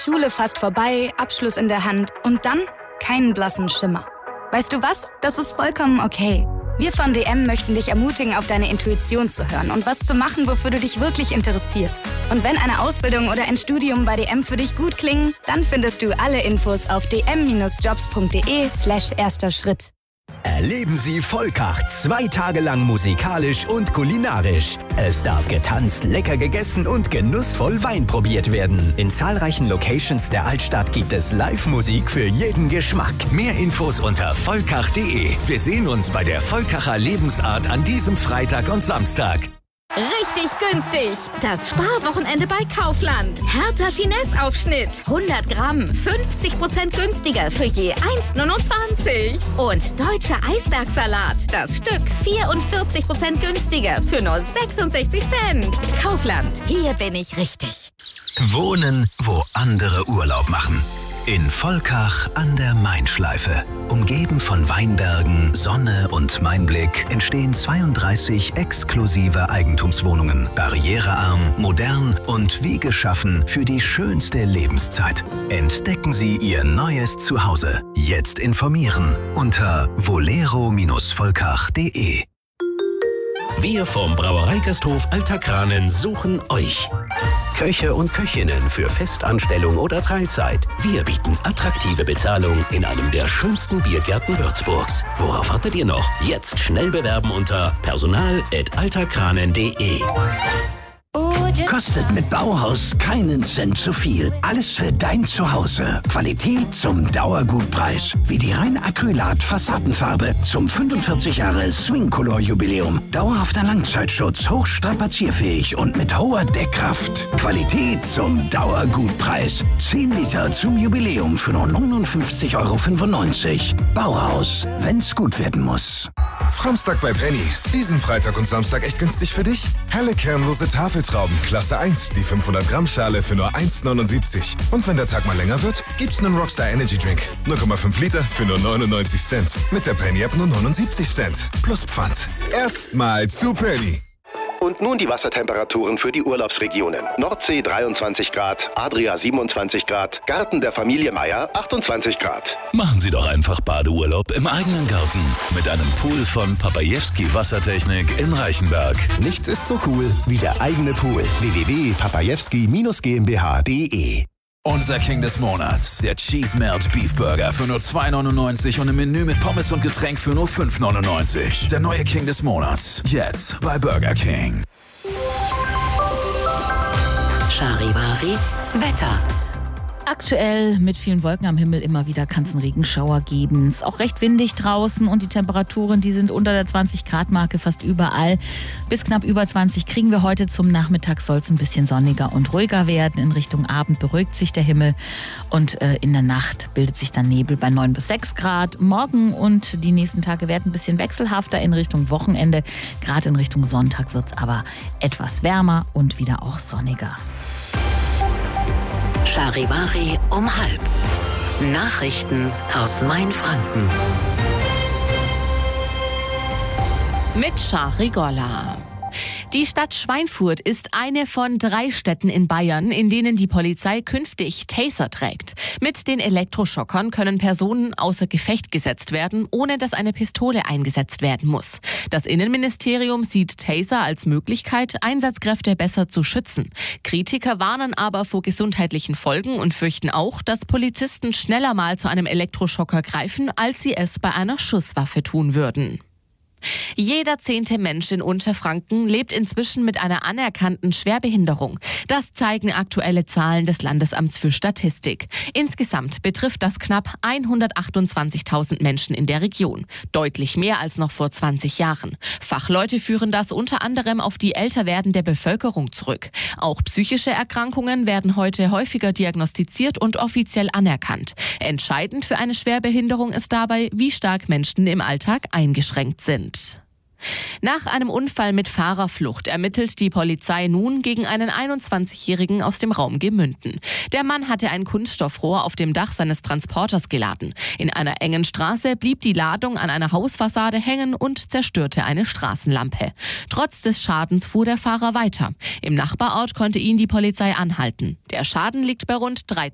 Schule fast vorbei, Abschluss in der Hand und dann keinen blassen Schimmer. Weißt du was? Das ist vollkommen okay. Wir von DM möchten dich ermutigen, auf deine Intuition zu hören und was zu machen, wofür du dich wirklich interessierst. Und wenn eine Ausbildung oder ein Studium bei DM für dich gut klingen, dann findest du alle Infos auf dm-jobs.de/erster Schritt. Erleben Sie Volkach 2 Tage lang musikalisch und kulinarisch. Es darf getanzt, lecker gegessen und genussvoll Wein probiert werden. In zahlreichen Locations der Altstadt gibt es Live-Musik für jeden Geschmack. Mehr Infos unter volkach.de. Wir sehen uns bei der Volkacher Lebensart an diesem Freitag und Samstag. Richtig günstig. Das Sparwochenende bei Kaufland. Hertha Finesse-Aufschnitt. 100 Gramm, 50% günstiger für je 1,29. Und deutscher Eisbergsalat. Das Stück 44% günstiger für nur 66 Cent. Kaufland. Hier bin ich richtig. Wohnen, wo andere Urlaub machen. In Volkach an der Main-Schleife. Umgeben von Weinbergen, Sonne und Mainblick entstehen 32 exklusive Eigentumswohnungen. Barrierearm, modern und wie geschaffen für die schönste Lebenszeit. Entdecken Sie Ihr neues Zuhause. Jetzt informieren unter volero-volkach.de. Wir vom Brauereigasthof Alterkranen suchen euch. Köche und Köchinnen für Festanstellung oder Teilzeit. Wir bieten attraktive Bezahlung in einem der schönsten Biergärten Würzburgs. Worauf wartet ihr noch? Jetzt schnell bewerben unter personal@alterkranen.de. Kostet mit Bauhaus keinen Cent zu viel. Alles für dein Zuhause. Qualität zum Dauergutpreis. Wie die rein Acrylat-Fassadenfarbe zum 45 Jahre Swing-Color-Jubiläum. Dauerhafter Langzeitschutz, hochstrapazierfähig und mit hoher Deckkraft. Qualität zum Dauergutpreis. 10 Liter zum Jubiläum für nur 59,95 €. Bauhaus, wenn's gut werden muss. Framstag bei Penny. Diesen Freitag und Samstag echt günstig für dich? Helle kernlose Tafeltrauben, Klasse 1, die 500 Gramm Schale für nur 1,79. Und wenn der Tag mal länger wird, gibt's einen Rockstar Energy Drink. 0,5 Liter für nur 99 Cent. Mit der Penny App nur 79 Cent. Plus Pfand. Erstmal zu Penny. Und nun die Wassertemperaturen für die Urlaubsregionen. Nordsee 23 Grad, Adria 27 Grad, Garten der Familie Meier 28 Grad. Machen Sie doch einfach Badeurlaub im eigenen Garten mit einem Pool von Papajewski Wassertechnik in Reichenberg. Nichts ist so cool wie der eigene Pool. www.papajewski-GmbH.de. Unser King des Monats, der Cheese Melt Beef Burger für nur 2,99 € und im Menü mit Pommes und Getränk für nur 5,99 €. Der neue King des Monats, jetzt bei Burger King. Charivari Wetter. Aktuell mit vielen Wolken am Himmel, immer wieder kann es einen Regenschauer geben. Es ist auch recht windig draußen und die Temperaturen, die sind unter der 20-Grad-Marke fast überall. Bis knapp über 20 kriegen wir heute. Zum Nachmittag soll es ein bisschen sonniger und ruhiger werden. In Richtung Abend beruhigt sich der Himmel und in der Nacht bildet sich dann Nebel bei 9 bis 6 Grad. Morgen und die nächsten Tage werden ein bisschen wechselhafter in Richtung Wochenende. Gerade in Richtung Sonntag wird es aber etwas wärmer und wieder auch sonniger. Charivari um 12:30. Nachrichten aus Mainfranken. Mit Shari Golla. Die Stadt Schweinfurt ist eine von 3 Städten in Bayern, in denen die Polizei künftig Taser trägt. Mit den Elektroschockern können Personen außer Gefecht gesetzt werden, ohne dass eine Pistole eingesetzt werden muss. Das Innenministerium sieht Taser als Möglichkeit, Einsatzkräfte besser zu schützen. Kritiker warnen aber vor gesundheitlichen Folgen und fürchten auch, dass Polizisten schneller mal zu einem Elektroschocker greifen, als sie es bei einer Schusswaffe tun würden. Jeder 10. Mensch in Unterfranken lebt inzwischen mit einer anerkannten Schwerbehinderung. Das zeigen aktuelle Zahlen des Landesamts für Statistik. Insgesamt betrifft das knapp 128.000 Menschen in der Region. Deutlich mehr als noch vor 20 Jahren. Fachleute führen das unter anderem auf die älter werdende Bevölkerung zurück. Auch psychische Erkrankungen werden heute häufiger diagnostiziert und offiziell anerkannt. Entscheidend für eine Schwerbehinderung ist dabei, wie stark Menschen im Alltag eingeschränkt sind. Nach einem Unfall mit Fahrerflucht ermittelt die Polizei nun gegen einen 21-Jährigen aus dem Raum Gemünden. Der Mann hatte ein Kunststoffrohr auf dem Dach seines Transporters geladen. In einer engen Straße blieb die Ladung an einer Hausfassade hängen und zerstörte eine Straßenlampe. Trotz des Schadens fuhr der Fahrer weiter. Im Nachbarort konnte ihn die Polizei anhalten. Der Schaden liegt bei rund 3.000